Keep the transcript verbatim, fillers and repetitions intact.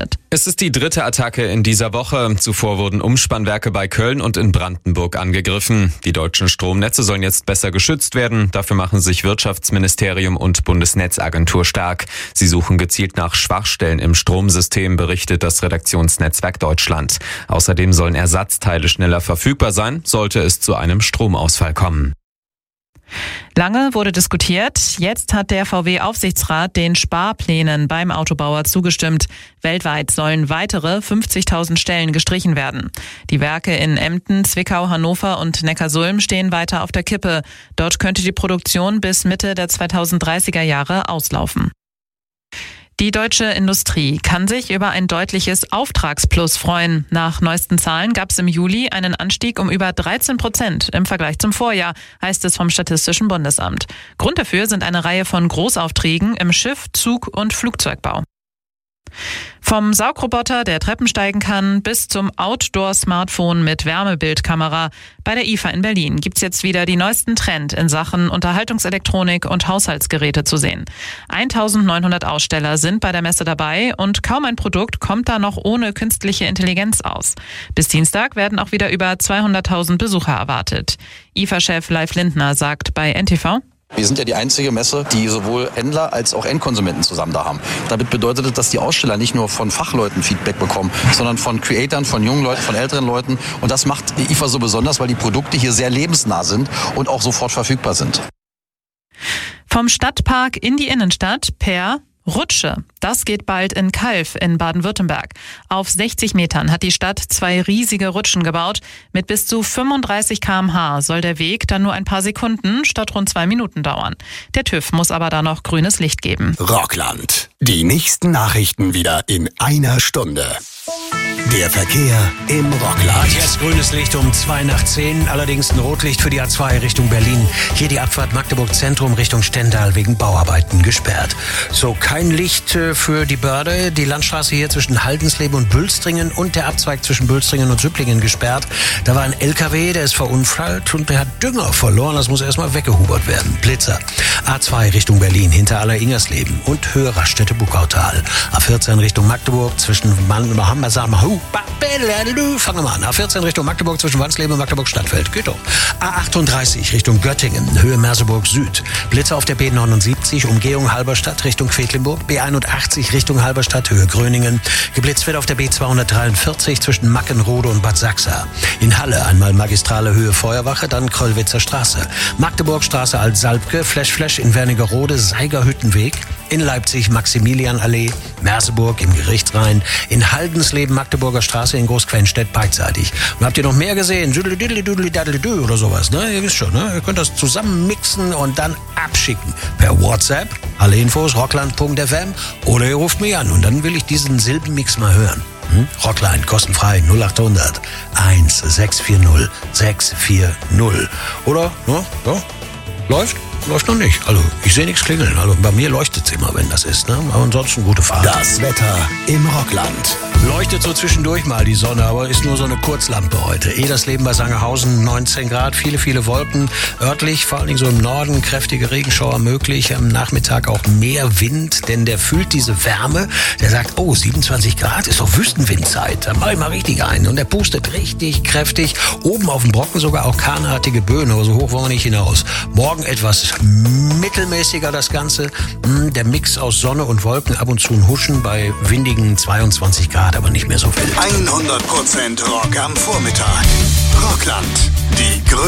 berichtet. Es ist die dritte Attacke in dieser Woche. Zuvor wurden Umspannwerke bei Köln und in Brandenburg angegriffen. Die deutschen Stromnetze sollen jetzt besser geschützt werden. Dafür machen sich Wirtschaftsministerium und Bundesnetzagentur stark. Sie suchen gezielt nach Schwachstellen im Stromsystem, berichtet das Redaktionsnetzwerk Deutschland. Außerdem sollen Ersatzteile schneller verfügbar sein, sollte es zu einem Stromausfall kommen. Lange wurde diskutiert. Jetzt hat der V W-Aufsichtsrat den Sparplänen beim Autobauer zugestimmt. Weltweit sollen weitere fünfzigtausend Stellen gestrichen werden. Die Werke in Emden, Zwickau, Hannover und Neckarsulm stehen weiter auf der Kippe. Dort könnte die Produktion bis Mitte der zweitausenddreißiger Jahre auslaufen. Die deutsche Industrie kann sich über ein deutliches Auftragsplus freuen. Nach neuesten Zahlen gab es im Juli einen Anstieg um über dreizehn Prozent im Vergleich zum Vorjahr, heißt es vom Statistischen Bundesamt. Grund dafür sind eine Reihe von Großaufträgen im Schiff-, Zug- und Flugzeugbau. Vom Saugroboter, der Treppen steigen kann, bis zum Outdoor-Smartphone mit Wärmebildkamera. Bei der I F A in Berlin gibt's jetzt wieder die neuesten Trend in Sachen Unterhaltungselektronik und Haushaltsgeräte zu sehen. eintausendneunhundert Aussteller sind bei der Messe dabei und kaum ein Produkt kommt da noch ohne künstliche Intelligenz aus. Bis Dienstag werden auch wieder über zweihunderttausend Besucher erwartet. I F A-Chef Leif Lindner sagt bei N T V: Wir sind ja die einzige Messe, die sowohl Händler als auch Endkonsumenten zusammen da haben. Damit bedeutet es, dass die Aussteller nicht nur von Fachleuten Feedback bekommen, sondern von Creatoren, von jungen Leuten, von älteren Leuten. Und das macht die I F A so besonders, weil die Produkte hier sehr lebensnah sind und auch sofort verfügbar sind. Vom Stadtpark in die Innenstadt per Rutsche. Das geht bald in Calw in Baden-Württemberg. Auf sechzig Metern hat die Stadt zwei riesige Rutschen gebaut. Mit bis zu fünfunddreißig Kilometer pro Stunde soll der Weg dann nur ein paar Sekunden statt rund zwei Minuten dauern. Der TÜV muss aber da noch grünes Licht geben. Rockland. Die nächsten Nachrichten wieder in einer Stunde. Der Verkehr im Rockland. Jetzt grünes Licht um zwei nach zehn, allerdings ein Rotlicht für die A zwei Richtung Berlin. Hier die Abfahrt Magdeburg Zentrum Richtung Stendal wegen Bauarbeiten gesperrt. So, kein Licht für die Börde. Die Landstraße hier zwischen Haldensleben und Bülstringen und der Abzweig zwischen Bülstringen und Süpplingen gesperrt. Da war ein L K W, der ist verunfallt und der hat Dünger verloren. Das muss erstmal weggehubert werden. Blitzer. A zwei Richtung Berlin hinter Aller-Ingersleben und Höhe Raststätte Buckautal. A vierzehn Richtung Magdeburg zwischen Fangen wir mal an. A vierzehn Richtung Magdeburg zwischen Wansleben und Magdeburg Stadtfeld. Geht doch. A achtunddreißig Richtung Göttingen, Höhe Merseburg Süd. Blitzer auf der B neunundsiebzig, Umgehung Halberstadt Richtung Quedlinburg. B einundachtzig Richtung Halberstadt, Höhe Gröningen. Geblitzt wird auf der B zweihundertdreiundvierzig zwischen Mackenrode und Bad Sachsa. In Halle einmal Magistrale Höhe Feuerwache, dann Kröllwitzer Straße. Magdeburgstraße Alt-Salbke, Flash Flash in Wernigerode, Seigerhüttenweg. In Leipzig Maximilianallee, Merseburg im Gerichtsrhein, in Haldensleben Magdeburger Straße, in Großquenstedt beidseitig. Und habt ihr noch mehr gesehen? Düdeli-düdeli-düdeli-daddeli-dü oder sowas, ne? Ihr wisst schon, ne? Ihr könnt das zusammen mixen und dann abschicken. Per WhatsApp, alle Infos, rockland punkt f m, oder ihr ruft mich an und dann will ich diesen Silbenmix mal hören. Hm? Rockline, kostenfrei, null achthundert eins sechs vier null sechs vier null. Oder, ne? Ja? Läuft? Läuft noch nicht. Also, ich sehe nichts klingeln. Also, bei mir leuchtet es immer, wenn das ist, ne? Aber ansonsten gute Fahrt. Das Wetter im Rockland. Leuchtet so zwischendurch mal die Sonne, aber ist nur so eine Kurzlampe heute. Edersleben bei Sangerhausen, neunzehn Grad, viele, viele Wolken. Örtlich, vor allen Dingen so im Norden, kräftige Regenschauer möglich. Am Nachmittag auch mehr Wind, denn der fühlt diese Wärme. Der sagt, oh, siebenundzwanzig Grad ist doch Wüstenwindzeit. Da mach ich mal richtig ein. Und der pustet richtig kräftig. Oben auf dem Brocken sogar auch kahnartige Böen, aber so hoch wollen wir nicht hinaus. Morgen etwas mittelmäßiger das Ganze. Der Mix aus Sonne und Wolken, ab und zu ein Huschen bei windigen zweiundzwanzig Grad, aber nicht mehr so wild. hundert Prozent Rock am Vormittag. Rockland. Die